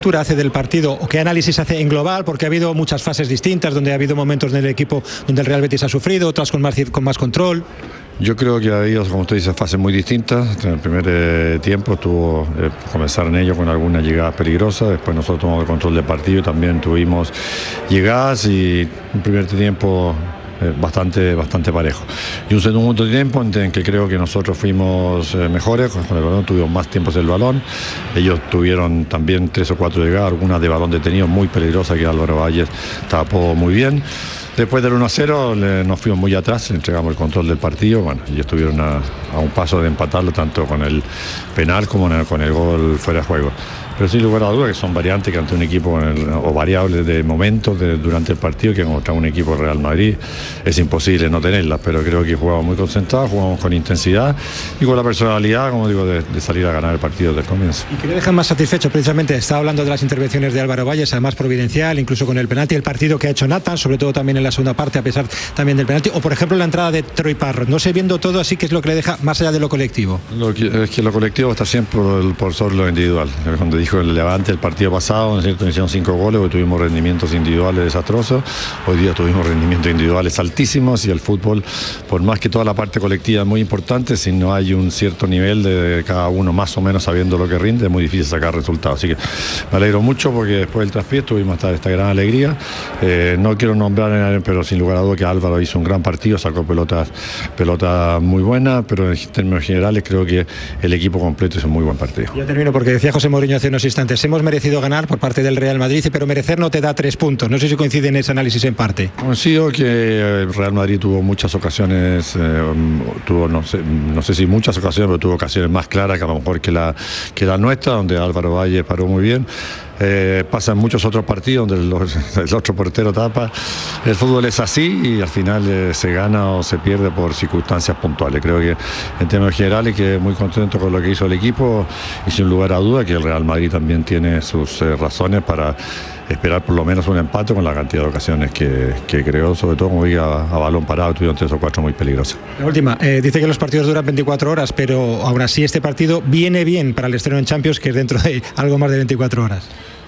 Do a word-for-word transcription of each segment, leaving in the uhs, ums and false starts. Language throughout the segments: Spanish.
hace del partido o qué análisis hace en global, porque ha habido muchas fases distintas donde ha habido momentos del equipo donde el Real Betis ha sufrido, otras con más, con más control. Yo creo que ha habido, como usted dice, fases muy distintas. En el primer eh, tiempo tuvo, eh, comenzaron ellos con algunas llegadas peligrosas, después nosotros tomamos el control del partido y también tuvimos llegadas y un primer tiempo eh, bastante, bastante parejo. Y un segundo tiempo en que creo que nosotros fuimos eh, mejores, con el balón tuvimos más tiempos del balón, ellos tuvieron también tres o cuatro llegadas, algunas de balón detenido muy peligrosas que Álvaro Valles tapó muy bien. Después del uno a cero le, nos fuimos muy atrás, le entregamos el control del partido, bueno, ellos estuvieron a, a un paso de empatarlo tanto con el penal como en el, con el gol fuera de juego. Pero sin lugar a dudas que son variantes que ante un equipo el, o variables de momentos de, durante el partido que contra un equipo Real Madrid es imposible no tenerlas, pero creo que jugamos muy concentrados, jugamos con intensidad y con la personalidad, como digo, de, de salir a ganar el partido desde el comienzo. ¿Y qué le dejan más satisfecho? Precisamente estaba hablando de las intervenciones de Álvaro Valles, además providencial, incluso con el penalti, el partido que ha hecho Nathan, sobre todo también en la segunda parte, a pesar también del penalti, o por ejemplo la entrada de Troy Parrott. No sé, viendo todo así, ¿qué es lo que le deja más allá de lo colectivo? Lo que, es que lo colectivo está siempre por, por sobre lo individual. Cuando dijo el Levante el partido pasado, ¿no es cierto?, hicieron cinco goles, hoy tuvimos rendimientos individuales desastrosos, hoy día tuvimos rendimientos individuales altísimos y el fútbol, por más que toda la parte colectiva es muy importante, si no hay un cierto nivel de cada uno más o menos sabiendo lo que rinde, es muy difícil sacar resultados. Así que me alegro mucho porque después del traspié tuvimos esta, esta gran alegría. Eh, no quiero nombrar, pero sin lugar a dudas que Álvaro hizo un gran partido, sacó pelotas, pelotas muy buenas, pero en términos generales creo que el equipo completo hizo un muy buen partido. Ya termino porque decía José Mourinho hace unos instantes, hemos merecido ganar por parte del Real Madrid, pero merecer no te da tres puntos. No sé si coincide en ese análisis en parte. Coincido que el Real Madrid tuvo muchas ocasiones, eh, tuvo no sé, no sé si muchas ocasiones, pero tuvo ocasiones más claras que a lo mejor que la, que la nuestra, donde Álvaro Valle paró muy bien. Eh, pasa en muchos otros partidos donde el, el otro portero tapa. El fútbol es así y al final eh, se gana o se pierde por circunstancias puntuales. Creo que en términos generales que muy contento con lo que hizo el equipo y sin lugar a duda que el Real Madrid también tiene sus eh, razones para esperar por lo menos un empate con la cantidad de ocasiones que, que creó, sobre todo como diga a, a balón parado, tuvieron tres o cuatro muy peligrosas. La última, eh, dice que los partidos duran veinticuatro horas, pero aún así este partido viene bien para el estreno en Champions, que es dentro de algo más de veinticuatro horas.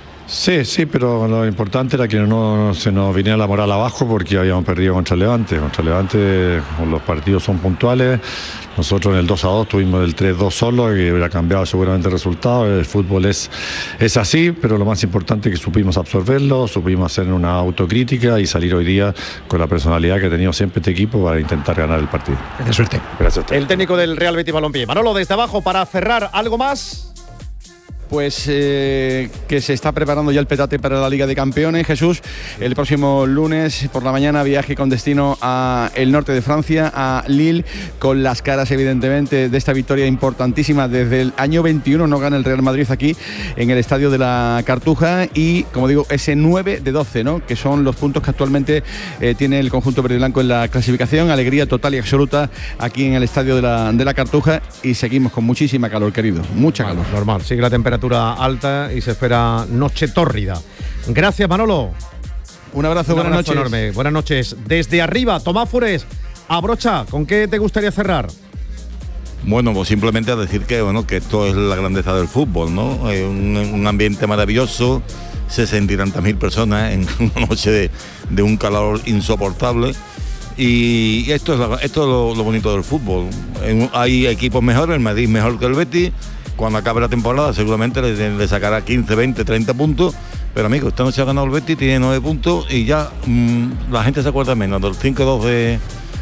Sí, sí, pero lo importante era que no se nos viniera la moral abajo porque habíamos perdido contra el Levante. Contra el Levante los partidos son puntuales. Nosotros en el dos a dos tuvimos el tres dos solo, que hubiera cambiado seguramente el resultado. El fútbol es, es así, pero lo más importante es que supimos absorberlo, supimos hacer una autocrítica y salir hoy día con la personalidad que ha tenido siempre este equipo para intentar ganar el partido. De suerte. Gracias a usted. El técnico del Real Betis Balompié. Manolo, desde abajo, para cerrar, ¿algo más? Pues eh, que se está preparando ya el petate para la Liga de Campeones, Jesús. El próximo lunes por la mañana viaje con destino a el norte de Francia, a Lille, con las caras evidentemente de esta victoria importantísima. Desde el año veintiuno no gana el Real Madrid aquí en el estadio de la Cartuja y, como digo, ese nueve de doce, ¿no?, que son los puntos que actualmente eh, tiene el conjunto verde y blanco en la clasificación. Alegría total y absoluta aquí en el estadio de la, de la Cartuja y seguimos con muchísima calor, querido, mucha calor. Normal, normal. Sigue la temperatura alta y se espera noche tórrida. Gracias, Manolo. Un abrazo, Un buenas abrazo noches. enorme. Buenas noches. Desde arriba, Tomás Fures, abrocha, ¿con qué te gustaría cerrar? Bueno, pues simplemente a decir que bueno, que esto es la grandeza del fútbol, ¿no? Es un, un ambiente maravilloso, sesenta y tantas mil personas en una noche de, de un calor insoportable. Y esto es, la, esto es lo, lo bonito del fútbol. En, hay equipos mejores, el Madrid mejor que el Betis. Cuando acabe la temporada seguramente le, le sacará quince, veinte, treinta puntos. Pero amigo, esta noche ha ganado el Betis, tiene nueve puntos y ya mmm, la gente se acuerda menos del cinco dos de,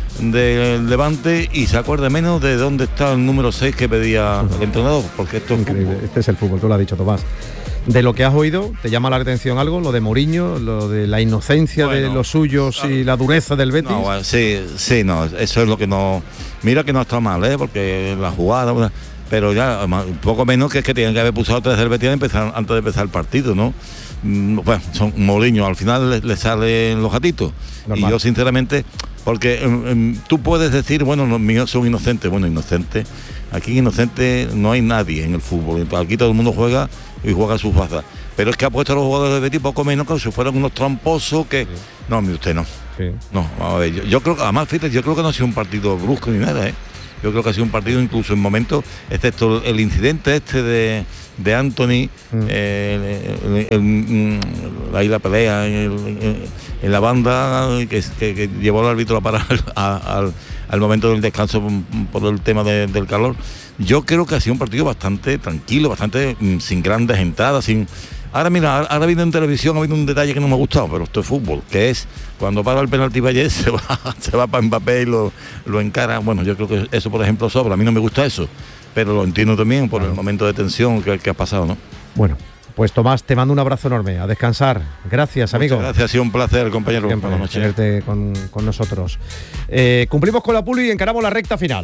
de Levante y se acuerda menos de dónde está el número seis que pedía el entrenador, porque esto es increíble. Fútbol. Este es el fútbol, tú lo has dicho, Tomás. De lo que has oído, ¿te llama la atención algo? Lo de Mourinho, lo de la inocencia bueno, de los suyos claro. y la dureza del Betis. No, bueno, sí, sí, no, eso es lo que no... Mira que no está mal, ¿eh? Porque la jugada... Pero ya, un poco menos que es que tienen que haber pulsado tres del Betis empezar, antes de empezar el partido, ¿no? Bueno, son Mourinho, al final le, le salen los gatitos. Normal. Y yo, sinceramente, porque um, tú puedes decir, bueno, los míos son inocentes. Bueno, inocentes. Aquí inocente no hay nadie en el fútbol. Aquí todo el mundo juega y juega a su faza. Pero es que ha puesto a los jugadores del Betis poco menos que si fueran unos tramposos que... Sí. No, mire usted, no. Sí. No, a ver, yo, yo creo que, además, fíjate, yo creo que no ha sido un partido brusco ni nada, ¿eh? Yo creo que ha sido un partido incluso en momentos, excepto el incidente este de, de Anthony, mm. eh, el, el, el, ahí la pelea en, el, en la banda que, que, que llevó al árbitro a parar a, al, al momento del descanso por el tema de, del calor. Yo creo que ha sido un partido bastante tranquilo, bastante sin grandes entradas, sin... Ahora mira, ahora viendo en televisión ha habido un detalle que no me ha gustado, pero esto es fútbol, que es cuando para el penalti Vallés se va, se va para Mbappé y lo, lo encara. Bueno, yo creo que eso, por ejemplo, sobra. A mí no me gusta eso, pero lo entiendo también por el momento de tensión que, que ha pasado, ¿no? Bueno, pues Tomás, te mando un abrazo enorme, a descansar. Gracias, amigo. Muchas gracias, ha sido un placer, compañero. Buenas noches. Tenerte con, con nosotros. Eh, cumplimos con la Puli y encaramos la recta final.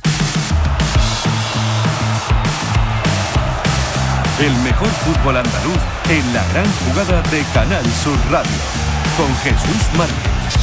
El mejor fútbol andaluz en la gran jugada de Canal Sur Radio, con Jesús Márquez.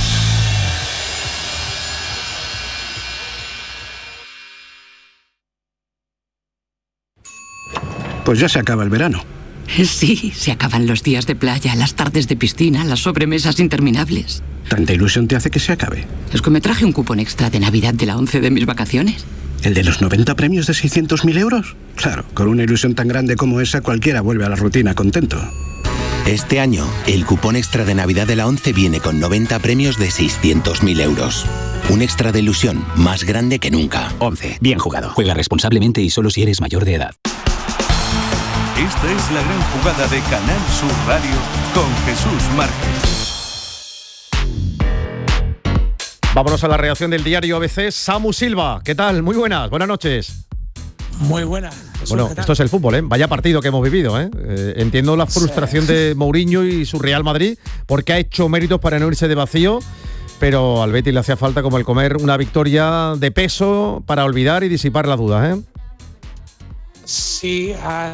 Pues ya se acaba el verano. Sí, se acaban los días de playa, las tardes de piscina, las sobremesas interminables. ¿Tanta ilusión te hace que se acabe? Es que me traje un cupón extra de Navidad de la once de mis vacaciones. ¿El de los noventa premios de seiscientos mil euros? Claro, con una ilusión tan grande como esa, cualquiera vuelve a la rutina contento. Este año, el cupón extra de Navidad de la once viene con noventa premios de seiscientos mil euros. Un extra de ilusión más grande que nunca. once. Bien jugado. Juega responsablemente y solo si eres mayor de edad. Esta es la gran jugada de Canal Sur Radio con Jesús Márquez. Vámonos a la reacción del diario A B C. Samu Silva, ¿qué tal? Muy buenas, buenas noches. Muy buenas. Bueno, esto es el fútbol, ¿eh? Vaya partido que hemos vivido, ¿eh? Eh, entiendo la frustración sí. de Mourinho y su Real Madrid, porque ha hecho méritos para no irse de vacío, pero al Betis le hacía falta como el comer una victoria de peso para olvidar y disipar las dudas, ¿eh? Sí, a...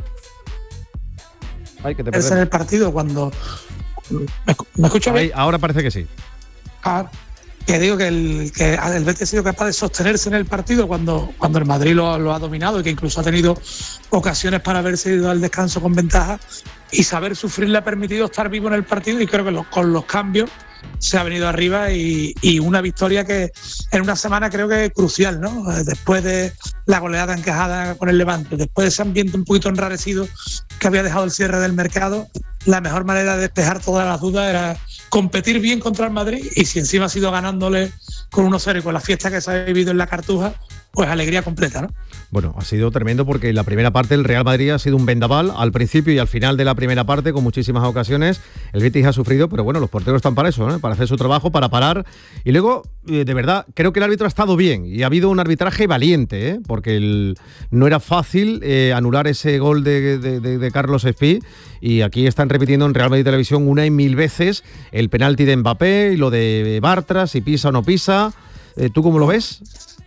Ay, que te es en el partido cuando... ¿Me, ¿me escucho bien? Ahí, ahora parece que sí. Ah, que digo que el, que el Betis ha sido capaz de sostenerse en el partido cuando, cuando el Madrid lo, lo ha dominado y que incluso ha tenido ocasiones para haberse ido al descanso con ventaja, y saber sufrir le ha permitido estar vivo en el partido, y creo que lo, con los cambios se ha venido arriba y, y una victoria que en una semana creo que es crucial, ¿no? Después de la goleada encajada con el Levante, después de ese ambiente un poquito enrarecido que había dejado el cierre del mercado, la mejor manera de despejar todas las dudas era competir bien contra el Madrid, y si encima ha sido ganándole con uno cero y con la fiesta que se ha vivido en la Cartuja, pues alegría completa, ¿no? Bueno, ha sido tremendo porque en la primera parte el Real Madrid ha sido un vendaval al principio y al final de la primera parte, con muchísimas ocasiones. El Betis ha sufrido, pero bueno, los porteros están para eso, ¿eh? Para hacer su trabajo, para parar. Y luego, de verdad, creo que el árbitro ha estado bien y ha habido un arbitraje valiente, ¿eh? Porque el, no era fácil eh, anular ese gol de, de, de, de Carlos Espí, y aquí están repitiendo en Real Madrid Televisión una y mil veces el penalti de Mbappé y lo de Bartra, si pisa o no pisa. Eh, ¿Tú cómo lo ves?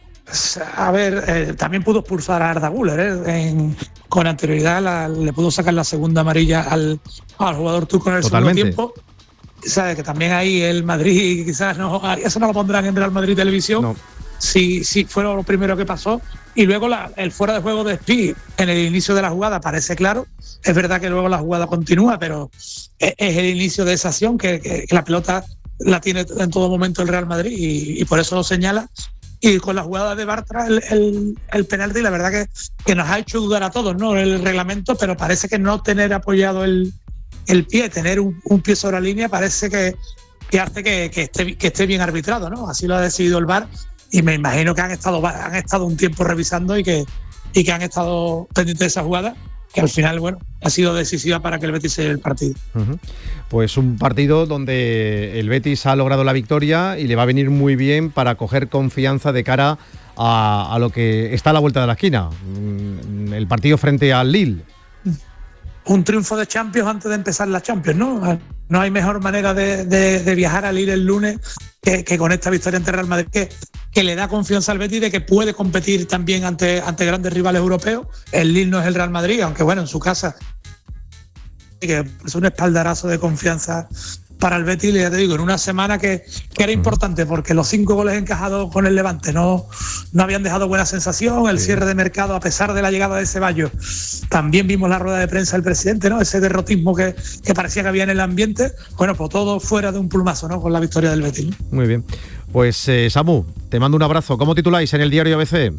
A ver, eh, también pudo expulsar a Arda Güler, ¿eh? En, con anterioridad la, le pudo sacar la segunda amarilla al, al jugador turco en el Totalmente. segundo tiempo. Sabe que también ahí el Madrid quizás no, eso no lo pondrán en Real Madrid Televisión. No. Sí, sí, fue lo primero que pasó. Y luego la, el fuera de juego de Espí en el inicio de la jugada parece claro. Es verdad que luego la jugada continúa, pero es, es el inicio de esa acción que, que, que la pelota la tiene en todo momento el Real Madrid, y, y por eso lo señala. Y con la jugada de Bartra, el, el, el penalti, la verdad que, que nos ha hecho dudar a todos, ¿no? El reglamento, pero parece que no tener apoyado el, el pie, tener un, un pie sobre la línea, parece que, que hace que, que, esté, que esté bien arbitrado, ¿no? Así lo ha decidido el V A R, y me imagino que han estado, han estado un tiempo revisando y que, y que han estado pendientes de esa jugada, que al final, bueno, ha sido decisiva para que el Betis se lleve el partido. Uh-huh. Pues un partido donde el Betis ha logrado la victoria y le va a venir muy bien para coger confianza de cara a, a lo que está a la vuelta de la esquina, el partido frente al Lille. Un triunfo de Champions antes de empezar la Champions, ¿no? No hay mejor manera de, de, de viajar al Lille el lunes que, que con esta victoria ante Real Madrid, que, que le da confianza al Betis de que puede competir también ante, ante grandes rivales europeos. El Lille no es el Real Madrid, aunque bueno, en su casa, que es un espaldarazo de confianza para el Betis, ya te digo, en una semana que, que era importante, porque los cinco goles encajados con el Levante no, no habían dejado buena sensación. El sí. cierre de mercado, a pesar de la llegada de Ceballos, también vimos la rueda de prensa del presidente, ¿no? Ese derrotismo que, que parecía que había en el ambiente. Bueno, pues todo fuera de un plumazo, ¿no? Con la victoria del Betis. Muy bien. Pues eh, Samu, te mando un abrazo. ¿Cómo tituláis en el diario A B C?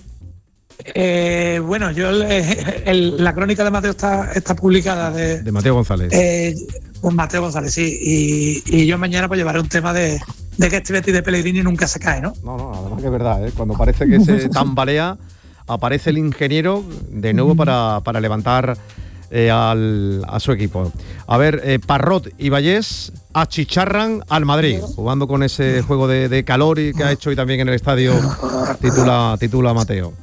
Eh, bueno, yo el, el, la crónica de Mateo está, está publicada de, de Mateo González. Eh, con Mateo González, sí. Y, y yo mañana pues llevaré un tema de, de que este Betis de Pellegrini nunca se cae, ¿no? No, no, además que es verdad, ¿eh? Cuando parece que se tambalea, aparece el ingeniero de nuevo para, para levantar eh, al, a su equipo. A ver, eh, Parrot y Vallés achicharran al Madrid, jugando con ese juego de, de calor y que ha hecho hoy también en el estadio, titula, titula Mateo.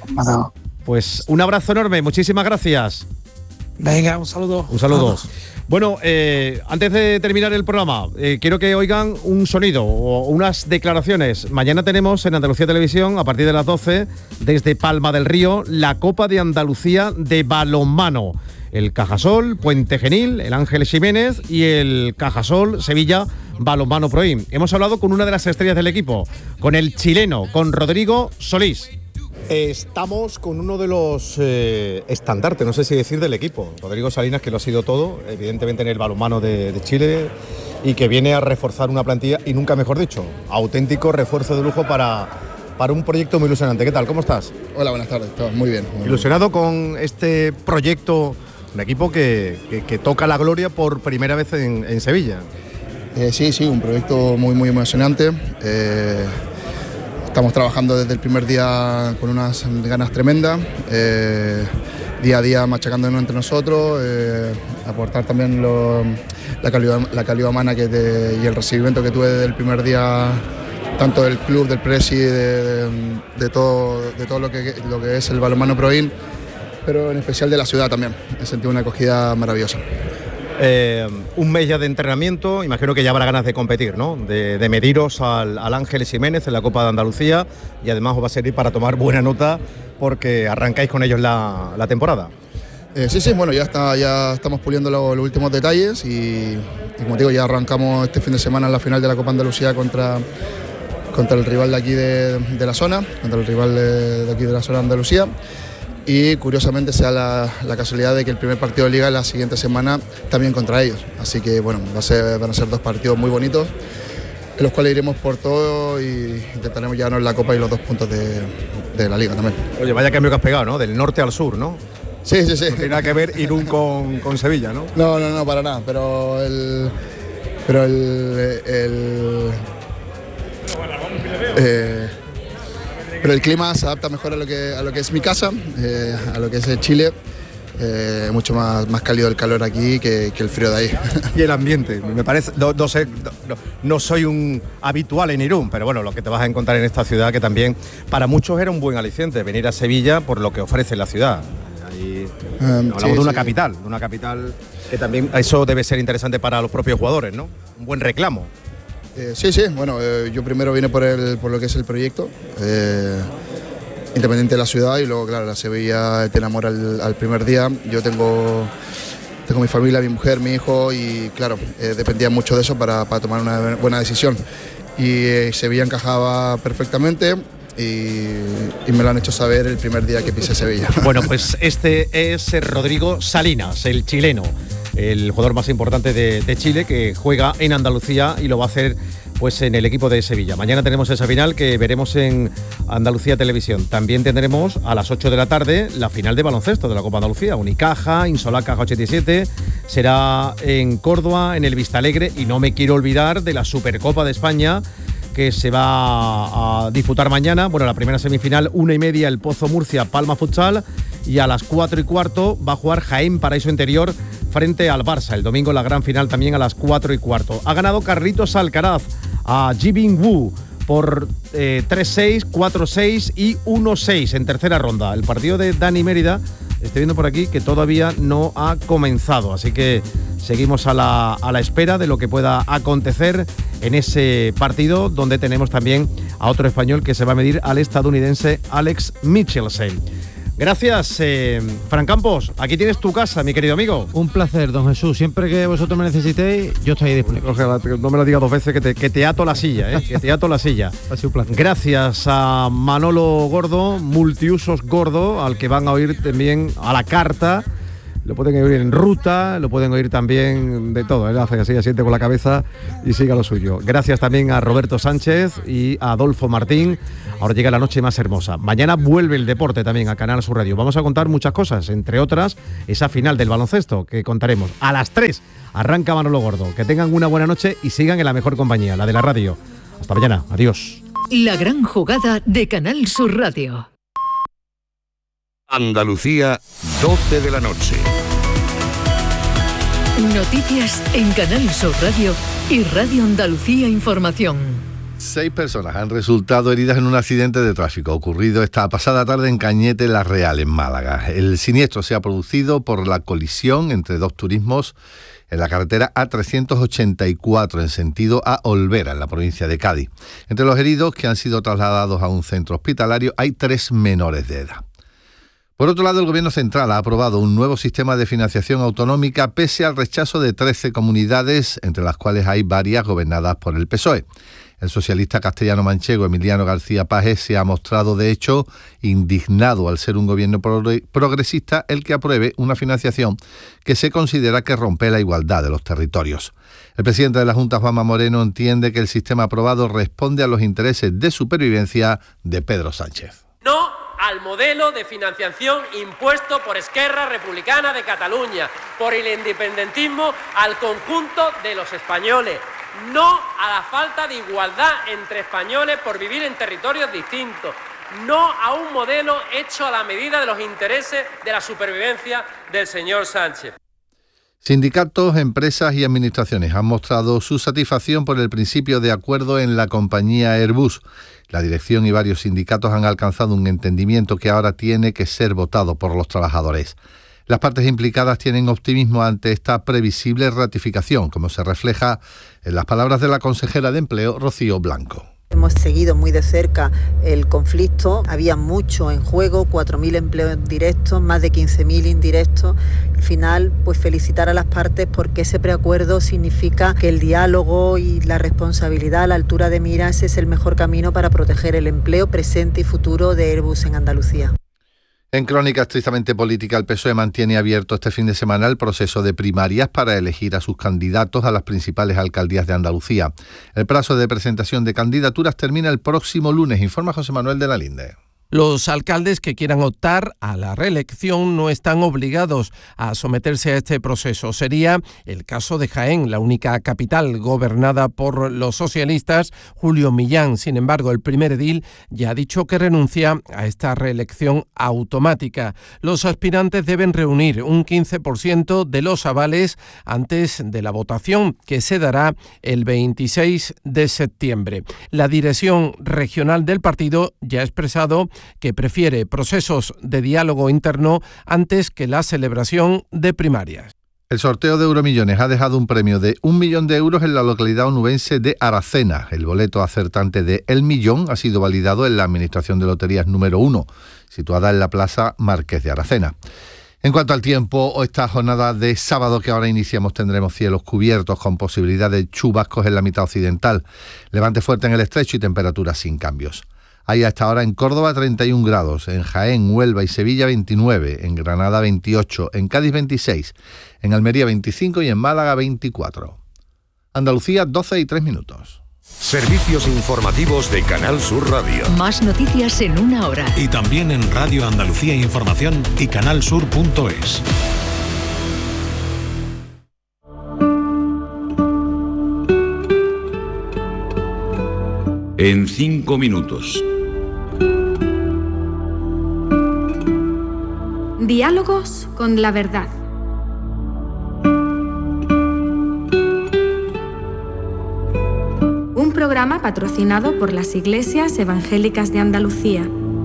Pues un abrazo enorme, muchísimas gracias. Venga, un saludo. Un saludo. Bueno, eh, antes de terminar el programa, eh, quiero que oigan un sonido o unas declaraciones. Mañana tenemos en Andalucía Televisión, a partir de las doce, desde Palma del Río, la Copa de Andalucía de balonmano. El Cajasol, Puente Genil, el Ángel Ximénez y el Cajasol Sevilla Balonmano Proim. Hemos hablado con una de las estrellas del equipo, con el chileno, con Rodrigo Solís. Estamos con uno de los eh, estandartes, no sé si decir, del equipo, Rodrigo Salinas, que lo ha sido todo, evidentemente en el balonmano de, de Chile, y que viene a reforzar una plantilla, y nunca mejor dicho, auténtico refuerzo de lujo para, para un proyecto muy ilusionante. ¿Qué tal? ¿Cómo estás? Hola, buenas tardes, todo muy bien. Muy ¿Ilusionado bien con este proyecto, un equipo que, que, que toca la gloria por primera vez en, en Sevilla? Eh, sí, sí, un proyecto muy, muy emocionante. Eh, Estamos trabajando desde el primer día con unas ganas tremendas, eh, día a día machacándonos entre nosotros, eh, aportar también lo, la, calidad, la calidad humana que te, y el recibimiento que tuve desde el primer día, tanto del club, del presi, de, de, de, todo, de todo lo que, lo que es el balonmano Proin, pero en especial de la ciudad también. He sentido una acogida maravillosa. Eh, un mes ya de entrenamiento, imagino que ya habrá ganas de competir, ¿no? De, de mediros al, al Ángel Ximénez en la Copa de Andalucía, y además os va a servir para tomar buena nota porque arrancáis con ellos la, la temporada. Eh, sí, sí, bueno, ya, está, ya estamos puliendo lo, los últimos detalles y, y como te digo, ya arrancamos este fin de semana en la final de la Copa Andalucía contra, contra el rival de aquí de, de la zona, contra el rival de, de aquí de la zona de Andalucía. Y curiosamente sea la, la casualidad de que el primer partido de Liga la siguiente semana también contra ellos. Así que bueno, va a ser, van a ser dos partidos muy bonitos, en los cuales iremos por todo y intentaremos llevarnos la Copa y los dos puntos de, de la Liga también. Oye, vaya cambio que has pegado, ¿no? Del norte al sur, ¿no? Sí, sí, sí. No tiene nada que ver Irún con, con Sevilla, ¿no? No, no, no, para nada. Pero el... Pero el... el eh, Pero el clima se adapta mejor a lo que, a lo que es mi casa, eh, a lo que es Chile. Eh, mucho más, más cálido el calor aquí que, que el frío de ahí. Y el ambiente, me parece, no, no sé, no, no soy un habitual en Irún, pero bueno, lo que te vas a encontrar en esta ciudad, que también para muchos era un buen aliciente, venir a Sevilla por lo que ofrece la ciudad. Ahí, um, hablamos sí, de una sí. capital, de una capital que también, eso debe ser interesante para los propios jugadores, ¿no? Un buen reclamo. Eh, sí, sí, bueno, eh, yo primero vine por, el, por lo que es el proyecto, eh, independiente de la ciudad, y luego, claro, la Sevilla te enamora al, al primer día. Yo tengo, tengo mi familia, mi mujer, mi hijo, y claro, eh, dependía mucho de eso para, para tomar una buena decisión. Y eh, Sevilla encajaba perfectamente. Y, y me lo han hecho saber el primer día que pisé Sevilla. Bueno, pues este es Rodrigo Salinas, el chileno, el jugador más importante de, de Chile, que juega en Andalucía y lo va a hacer pues en el equipo de Sevilla. Mañana tenemos esa final que veremos en Andalucía Televisión. También tendremos a las ocho de la tarde la final de baloncesto de la Copa Andalucía. Unicaja, Insolar Caja ochenta y siete, será en Córdoba, en el Vistalegre, y no me quiero olvidar de la Supercopa de España, que se va a disputar mañana. Bueno, la primera semifinal, una y media, el Pozo Murcia, Palma Futsal, y a las cuatro y cuarto va a jugar Jaén Paraíso Interior frente al Barça. El domingo la gran final también a las cuatro y cuarto. Ha ganado Carlitos Alcaraz a Jibin Wu por eh, tres seis, cuatro seis y uno seis en tercera ronda. El partido de Dani Mérida, estoy viendo por aquí que todavía no ha comenzado, así que seguimos a la, a la espera de lo que pueda acontecer en ese partido, donde tenemos también a otro español que se va a medir al estadounidense Alex Michelsen. Gracias, eh, Fran Campos. Aquí tienes tu casa, mi querido amigo. Un placer, don Jesús. Siempre que vosotros me necesitéis, yo estoy ahí disponible. Ojalá, no me lo digas dos veces, que te, que te ato la silla, ¿eh? que te ato la silla. Ha sido un placer. Gracias a Manolo Gordo, multiusos Gordo, al que van a oír también a la carta lo pueden oír en ruta, lo pueden oír también de todo. Él hace así, asiente con la cabeza y siga lo suyo. Gracias también a Roberto Sánchez y a Adolfo Martín. Ahora llega la noche más hermosa. Mañana vuelve el deporte también a Canal Sur Radio. Vamos a contar muchas cosas, entre otras, esa final del baloncesto que contaremos. A las tres arranca Manolo Gordo. Que tengan una buena noche y sigan en la mejor compañía, la de la radio. Hasta mañana. Adiós. La gran jugada de Canal Sur Radio. Andalucía, doce de la noche. Noticias en Canal Sur Radio y Radio Andalucía Información. Seis personas han resultado heridas en un accidente de tráfico ocurrido esta pasada tarde en Cañete La Real, en Málaga. El siniestro se ha producido por la colisión entre dos turismos en la carretera A trescientos ochenta y cuatro en sentido a Olvera, en la provincia de Cádiz. Entre los heridos que han sido trasladados a un centro hospitalario hay tres menores de edad. Por otro lado, el Gobierno Central ha aprobado un nuevo sistema de financiación autonómica pese al rechazo de trece comunidades, entre las cuales hay varias gobernadas por el P S O E. El socialista castellano-manchego Emiliano García Paje se ha mostrado, de hecho, indignado al ser un gobierno progresista el que apruebe una financiación que se considera que rompe la igualdad de los territorios. El presidente de la Junta, Juanma Moreno, entiende que el sistema aprobado responde a los intereses de supervivencia de Pedro Sánchez. No al modelo de financiación impuesto por Esquerra Republicana de Cataluña, por el independentismo al conjunto de los españoles. No a la falta de igualdad entre españoles por vivir en territorios distintos. No a un modelo hecho a la medida de los intereses de la supervivencia del señor Sánchez. Sindicatos, empresas y administraciones han mostrado su satisfacción por el principio de acuerdo en la compañía Airbus. La dirección y varios sindicatos han alcanzado un entendimiento que ahora tiene que ser votado por los trabajadores. Las partes implicadas tienen optimismo ante esta previsible ratificación, como se refleja en las palabras de la consejera de Empleo, Rocío Blanco. Hemos seguido muy de cerca el conflicto, había mucho en juego, cuatro mil empleos directos, más de quince mil indirectos. Al final, pues felicitar a las partes porque ese preacuerdo significa que el diálogo y la responsabilidad a la altura de miras es el mejor camino para proteger el empleo presente y futuro de Airbus en Andalucía. En crónica estrictamente política, el P S O E mantiene abierto este fin de semana el proceso de primarias para elegir a sus candidatos a las principales alcaldías de Andalucía. El plazo de presentación de candidaturas termina el próximo lunes, informa José Manuel de la Linde. Los alcaldes que quieran optar a la reelección no están obligados a someterse a este proceso. Sería el caso de Jaén, la única capital gobernada por los socialistas, Julio Millán. Sin embargo, el primer edil ya ha dicho que renuncia a esta reelección automática. Los aspirantes deben reunir un quince por ciento de los avales antes de la votación, que se dará el veintiséis de septiembre. La dirección regional del partido ya ha expresado que prefiere procesos de diálogo interno antes que la celebración de primarias. El sorteo de Euromillones ha dejado un premio de un millón de euros en la localidad onubense de Aracena. El boleto acertante de El Millón ha sido validado en la Administración de Loterías número uno, situada en la Plaza Marqués de Aracena. En cuanto al tiempo, esta jornada de sábado que ahora iniciamos tendremos cielos cubiertos con posibilidad de chubascos en la mitad occidental, levante fuerte en el estrecho y temperaturas sin cambios. Hay a esta hora en Córdoba treinta y un grados, en Jaén, Huelva y Sevilla veintinueve, en Granada veintiocho, en Cádiz veintiséis, en Almería veinticinco y en Málaga veinticuatro. Andalucía doce y tres minutos. Servicios informativos de Canal Sur Radio. Más noticias en una hora. Y también en Radio Andalucía Información y canalsur punto es. En cinco minutos. Diálogos con la verdad. Un programa patrocinado por las Iglesias Evangélicas de Andalucía.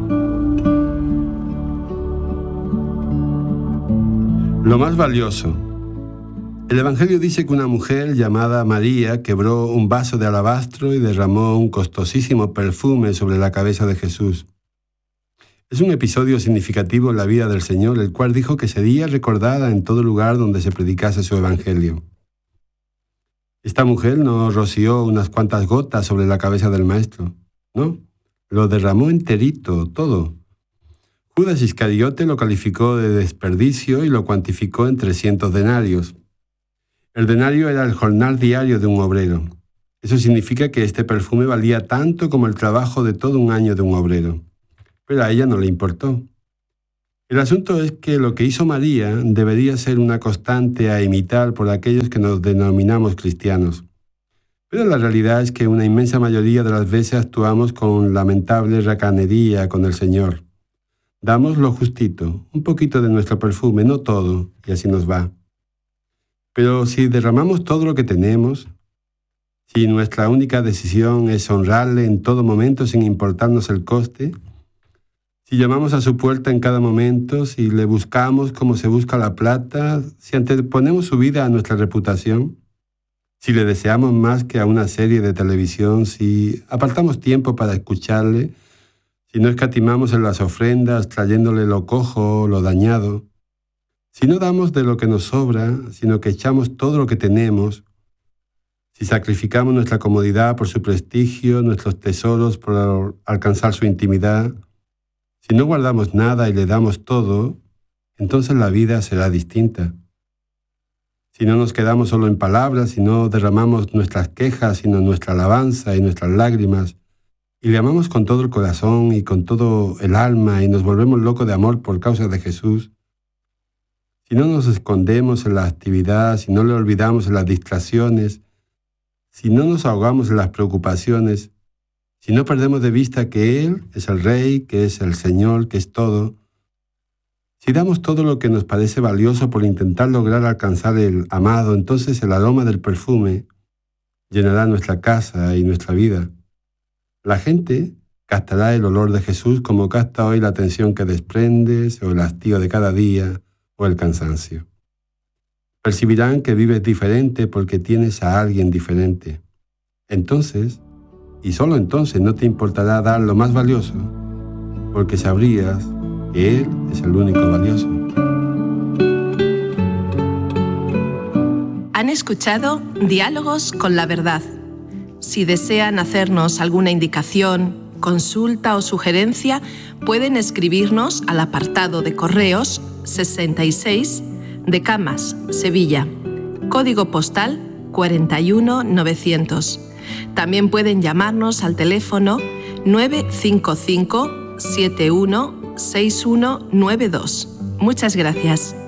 Lo más valioso. El Evangelio dice que una mujer llamada María quebró un vaso de alabastro y derramó un costosísimo perfume sobre la cabeza de Jesús. Es un episodio significativo en la vida del Señor, el cual dijo que sería recordada en todo lugar donde se predicase su Evangelio. Esta mujer no roció unas cuantas gotas sobre la cabeza del Maestro, no, lo derramó enterito, todo. Judas Iscariote lo calificó de desperdicio y lo cuantificó en trescientos denarios. El denario era el jornal diario de un obrero. Eso significa que este perfume valía tanto como el trabajo de todo un año de un obrero. Pero a ella no le importó. El asunto es que lo que hizo María debería ser una constante a imitar por aquellos que nos denominamos cristianos. Pero la realidad es que una inmensa mayoría de las veces actuamos con lamentable racanería con el Señor. Damos lo justito, un poquito de nuestro perfume, no todo, y así nos va. Pero si derramamos todo lo que tenemos, si nuestra única decisión es honrarle en todo momento sin importarnos el coste, si llamamos a su puerta en cada momento, si le buscamos como se busca la plata, si anteponemos su vida a nuestra reputación, si le deseamos más que a una serie de televisión, si apartamos tiempo para escucharle, si no escatimamos en las ofrendas trayéndole lo cojo, lo dañado, si no damos de lo que nos sobra, sino que echamos todo lo que tenemos, si sacrificamos nuestra comodidad por su prestigio, nuestros tesoros por alcanzar su intimidad, si no guardamos nada y le damos todo, entonces la vida será distinta. Si no nos quedamos solo en palabras, si no derramamos nuestras quejas, sino nuestra alabanza y nuestras lágrimas, y le amamos con todo el corazón y con todo el alma y nos volvemos locos de amor por causa de Jesús, si no nos escondemos en la actividad, si no le olvidamos en las distracciones, si no nos ahogamos en las preocupaciones, si no perdemos de vista que Él es el Rey, que es el Señor, que es todo, si damos todo lo que nos parece valioso por intentar lograr alcanzar el amado, entonces el aroma del perfume llenará nuestra casa y nuestra vida. La gente captará el olor de Jesús como capta hoy la tensión que desprendes, o el hastío de cada día, o el cansancio. Percibirán que vives diferente porque tienes a alguien diferente. Entonces, y solo entonces, no te importará dar lo más valioso, porque sabrías que Él es el único valioso. Han escuchado Diálogos con la Verdad. Si desean hacernos alguna indicación, consulta o sugerencia, pueden escribirnos al apartado de correos sesenta y seis de Camas, Sevilla, código postal cuarenta y uno mil novecientos. También pueden llamarnos al teléfono nueve cinco cinco siete uno seis uno nueve dos. Muchas gracias.